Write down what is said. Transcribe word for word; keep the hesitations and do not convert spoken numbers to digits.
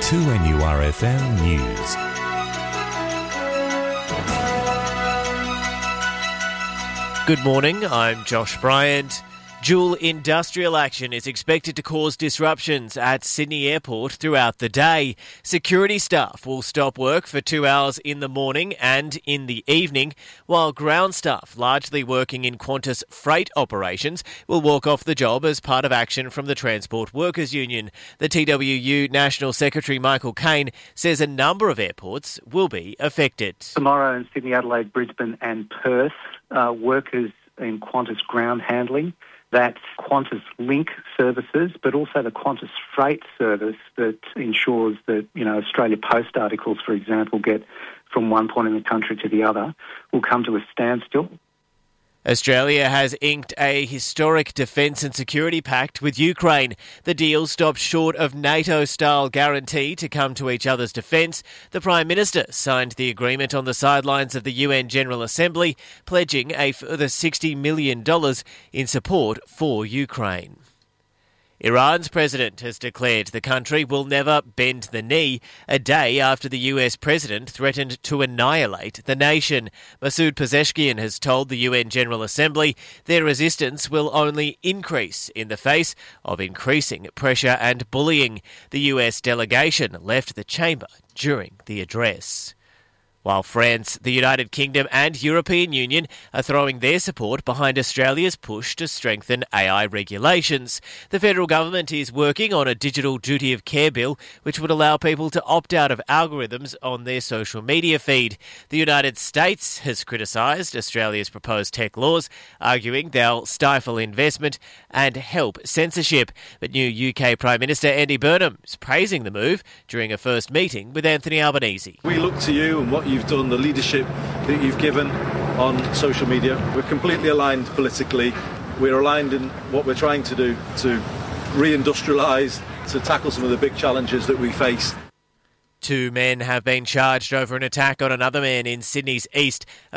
two N U R F M News. Good morning, I'm Josh Bryant. Dual industrial action is expected to cause disruptions at Sydney Airport throughout the day. Security staff will stop work for two hours in the morning and in the evening, while ground staff, largely working in Qantas freight operations, will walk off the job as part of action from the Transport Workers Union. The T W U National Secretary Michael Caine says a number of airports will be affected. Tomorrow in Sydney, Adelaide, Brisbane and Perth, uh, workers in Qantas ground handling, that's Qantas Link services, but also the Qantas Freight service that ensures that, you know, Australia Post articles, for example, get from one point in the country to the other, will come to a standstill. Australia has inked a historic defence and security pact with Ukraine. The deal stops short of NATO-style guarantee to come to each other's defence. The Prime Minister signed the agreement on the sidelines of the U N General Assembly, pledging a further sixty million dollars in support for Ukraine. Iran's president has declared the country will never bend the knee, a day after the U S president threatened to annihilate the nation. Masoud Pezeshkian has told the U N General Assembly their resistance will only increase in the face of increasing pressure and bullying. The U S delegation left the chamber during the address. While France, the United Kingdom and European Union are throwing their support behind Australia's push to strengthen A I regulations. The federal government is working on a digital duty of care bill which would allow people to opt out of algorithms on their social media feed. The United States has criticised Australia's proposed tech laws, arguing they'll stifle investment and help censorship. But new U K Prime Minister Andy Burnham is praising the move during a first meeting with Anthony Albanese. We look to you and what you You've done, the leadership that you've given on social media. We're completely aligned politically. We're aligned in what we're trying to do to reindustrialise, to tackle some of the big challenges that we face. Two men have been charged over an attack on another man in Sydney's east.